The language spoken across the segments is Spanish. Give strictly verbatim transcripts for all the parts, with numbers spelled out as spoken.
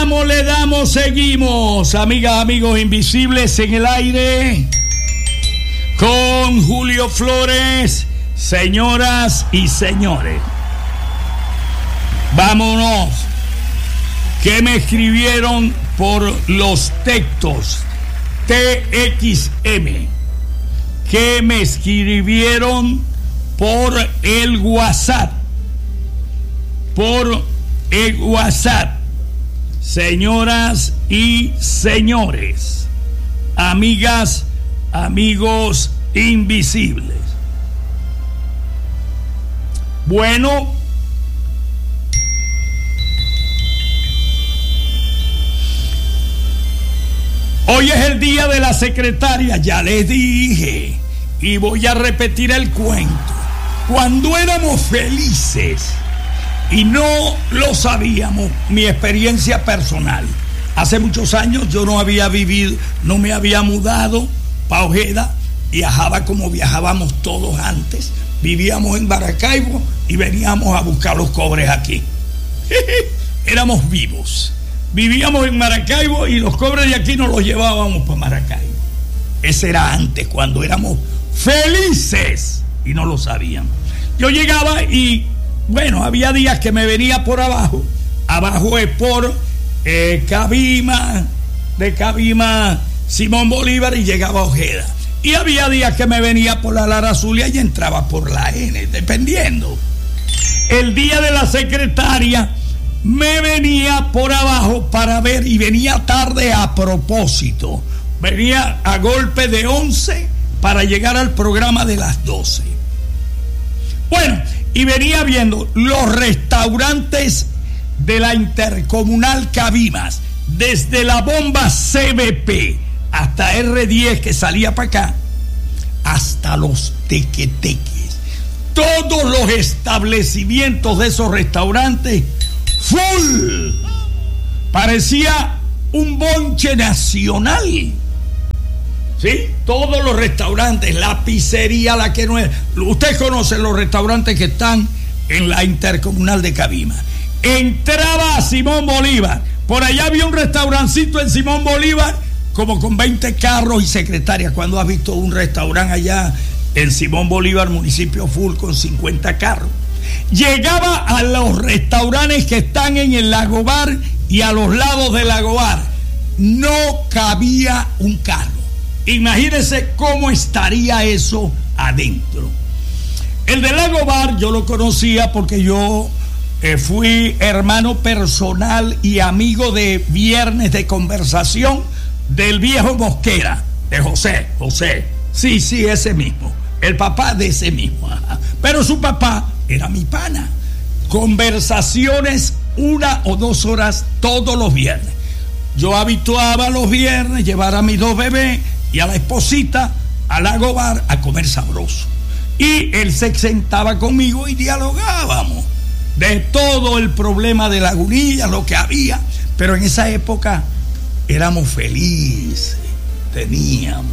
damos, le damos, seguimos. Amigas, amigos invisibles en el aire. Con Julio Flores, señoras y señores. Vámonos. Que me escribieron por los textos T X M. Que me escribieron por el WhatsApp. Por el WhatsApp. Señoras y señores, amigas, amigos invisibles. Bueno, hoy es el día de la secretaria, ya les dije, y voy a repetir el cuento. Cuando éramos felices y no lo sabíamos, mi experiencia personal. Hace muchos años yo no había vivido, no me había mudado para Ojeda, viajaba como viajábamos todos antes, vivíamos en Maracaibo y veníamos a buscar los cobres aquí. Éramos vivos, vivíamos en Maracaibo y los cobres de aquí nos los llevábamos para Maracaibo. Ese era antes, cuando éramos felices y no lo sabíamos. Yo llegaba y bueno, había días que me venía por abajo. Abajo es por eh, Cabima, de Cabima, Simón Bolívar, y llegaba a Ojeda. Y había días que me venía por la Lara Zulia y entraba por la N, dependiendo. El día de la secretaria me venía por abajo para ver, y venía tarde a propósito. Venía a golpe de once para llegar al programa de las doce. Bueno, y venía viendo los restaurantes de la Intercomunal Cabimas, desde la bomba C B P hasta R diez que salía para acá, hasta los tequeteques. Todos los establecimientos de esos restaurantes, full. Parecía un bonche nacional. ¿Sí? Todos los restaurantes, la pizzería, la que no es. Ustedes conocen los restaurantes que están en la Intercomunal de Cabima. Entraba a Simón Bolívar. Por allá había un restaurancito en Simón Bolívar, como con veinte carros y secretarias. ¿Cuándo has visto un restaurante allá en Simón Bolívar, municipio full, con cincuenta carros? Llegaba a los restaurantes que están en el Lago Bar y a los lados del Lago Bar. No cabía un carro. Imagínense cómo estaría eso adentro. El del Lago Bar yo lo conocía porque yo eh, fui hermano personal y amigo de Viernes de Conversación del viejo Mosquera, de José, José, sí, sí, ese mismo, el papá de ese mismo, ajá. Pero su papá era mi pana. Conversaciones una o dos horas todos los viernes. Yo habituaba los viernes llevar a mis dos bebés y a la esposita al Lago Bar a comer sabroso. Y él se sentaba conmigo y dialogábamos de todo el problema de Lagunilla, lo que había. Pero en esa época éramos felices, teníamos.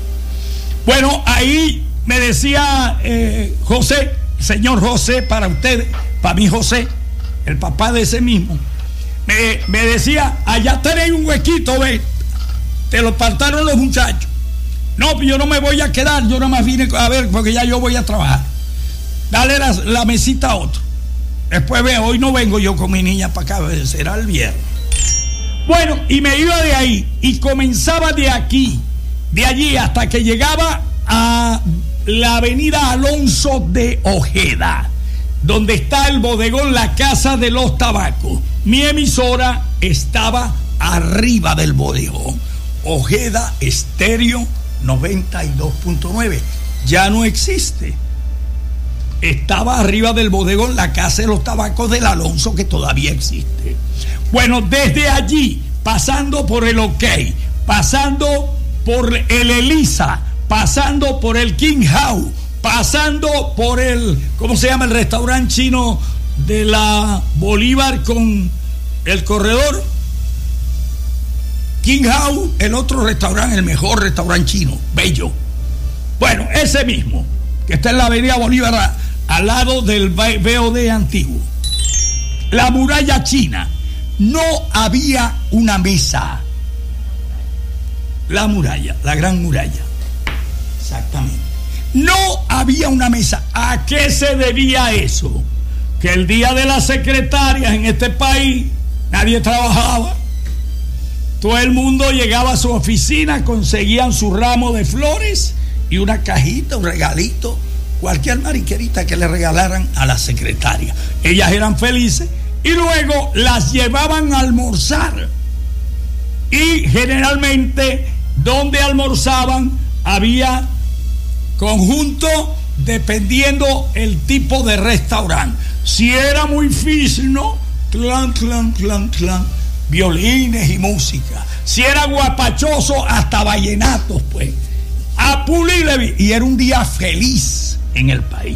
Bueno, ahí me decía eh, José, señor José, para usted, para mí José, el papá de ese mismo, me, me decía, allá tenéis un huequito, ve, te lo apartaron los muchachos. No, yo no me voy a quedar, yo nada más vine a ver, porque ya yo voy a trabajar. Dale la, la mesita a otro. Después ve, hoy no vengo yo con mi niña para acá, será el viernes. Bueno, y me iba de ahí, y comenzaba de aquí, de allí, hasta que llegaba a la avenida Alonso de Ojeda, donde está el bodegón La Casa de los Tabacos. Mi emisora estaba arriba del bodegón. Ojeda Estéreo noventa y dos punto nueve. Ya no existe. Estaba arriba del bodegón La Casa de los Tabacos del Alonso, que todavía existe. Bueno, desde allí, pasando por el OK, pasando por el Elisa, pasando por el King House, pasando por el, ¿cómo se llama el restaurante chino de la Bolívar con el corredor? King House, el otro restaurante, el mejor restaurante chino, bello. Bueno, ese mismo, que está en la avenida Bolívar, al lado del B O D antiguo. La muralla china. no había una mesa. La muralla, la gran muralla. Exactamente. No había una mesa. ¿A qué se debía eso? Que el día de las secretarias en este país nadie trabajaba. Todo el mundo llegaba a su oficina, conseguían su ramo de flores y una cajita, un regalito, cualquier mariquerita que le regalaran a la secretaria. Ellas eran felices y luego las llevaban a almorzar. Y generalmente donde almorzaban había conjunto dependiendo el tipo de restaurante. Si era muy fino, clan, clan, clan, clan, violines y música. Si era guapachoso, hasta vallenatos, pues. A pulirle. Y era un día feliz en el país.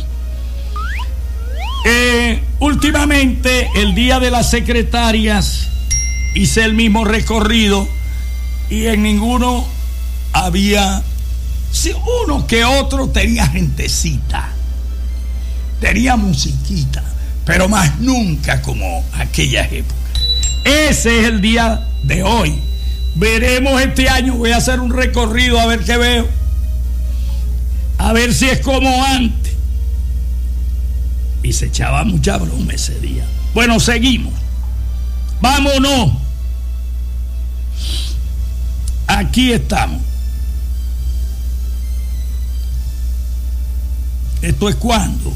Eh, últimamente, el día de las secretarias, hice el mismo recorrido y en ninguno había, si uno que otro tenía gentecita, tenía musiquita, pero más nunca como aquellas épocas. Ese es el día de hoy. Veremos este año, voy a hacer un recorrido a ver qué veo, a ver si es como antes. Y se echaba mucha broma ese día. Bueno, seguimos. Vámonos. Aquí estamos. ¿Esto es cuándo?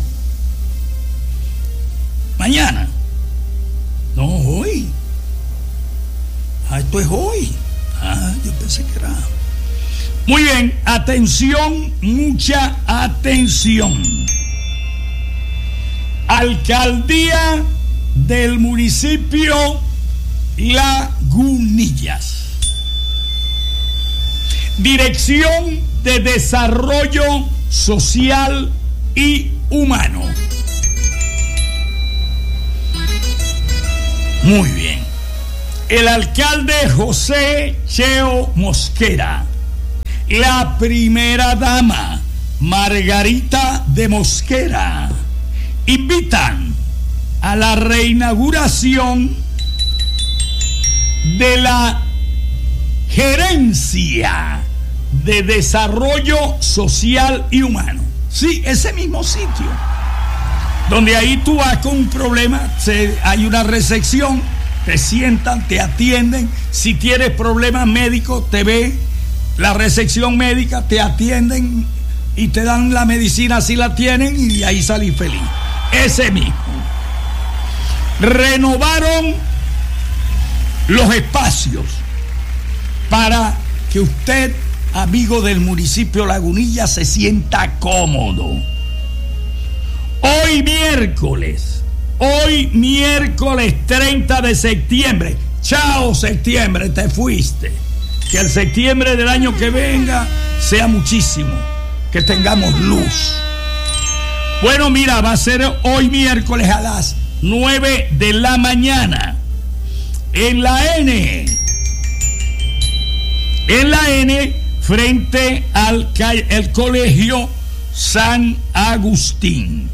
Mañana. No, hoy. Ah, esto es hoy. Ah, yo pensé que era. Muy bien, atención, mucha atención. Alcaldía del municipio Lagunillas. Dirección de Desarrollo Social y Humano. Muy bien. El alcalde José Cheo Mosquera. La primera dama Margarita de Mosquera invitan a la reinauguración de la Gerencia de Desarrollo Social y Humano. Sí, ese mismo sitio donde ahí tú vas con un problema, se, hay una recepción, te sientan, te atienden. Si tienes problemas médicos, te ve la recepción médica, te atienden y te dan la medicina si la tienen y ahí salís feliz. Ese mismo. Renovaron los espacios para que usted, amigo del municipio Lagunillas, se sienta cómodo. Hoy miércoles, hoy miércoles treinta de septiembre. Chao septiembre, te fuiste. Que el septiembre del año que venga sea muchísimo, que tengamos luz. Bueno, mira, va a ser hoy miércoles a las nueve de la mañana en la N. En la N, frente al el colegio San Agustín.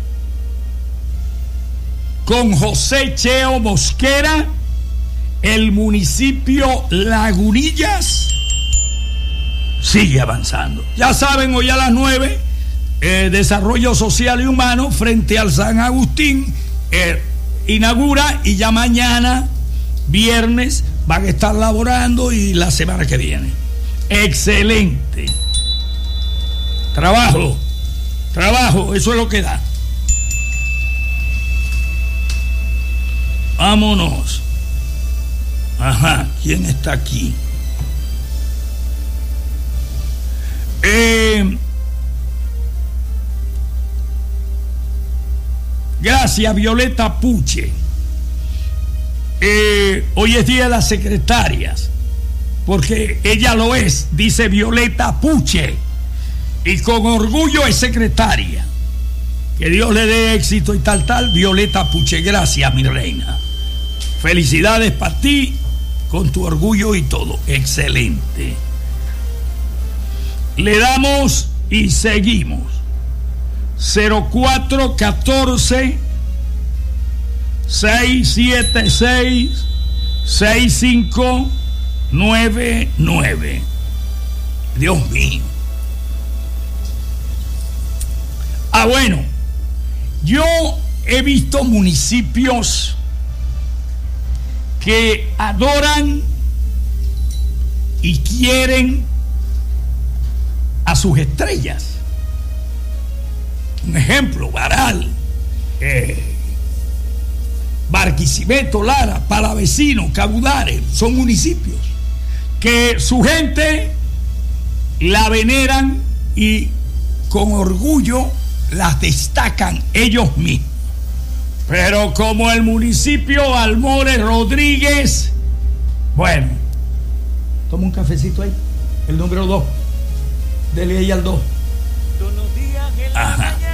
Con José Cheo Mosquera, el municipio Lagunillas sigue avanzando. Ya saben, hoy a las nueve, eh, Desarrollo Social y Humano frente al San Agustín eh, inaugura, y ya mañana, viernes, van a estar laborando y la semana que viene. Excelente. Trabajo, trabajo, eso es lo que da. Vámonos. Ajá, ¿quién está aquí? Eh, gracias, Violeta Puche. Eh, hoy es día de las secretarias, porque ella lo es, dice Violeta Puche, y con orgullo es secretaria. Que Dios le dé éxito y tal, tal. Violeta Puche, gracias, mi reina. Felicidades para ti, con tu orgullo y todo. Excelente. Le damos y seguimos. cero cuatro uno cuatro, seis siete seis, seis cinco nueve nueve. Dios mío. Ah, bueno, yo he visto municipios que adoran y quieren a sus estrellas. Un ejemplo, Baral, eh, Barquisimeto, Lara, Palavecino, Cabudare, son municipios que su gente la veneran y con orgullo las destacan ellos mismos. Pero como el municipio Almores Rodríguez, bueno, toma un cafecito ahí, el número dos, dele ahí al dos. Ajá.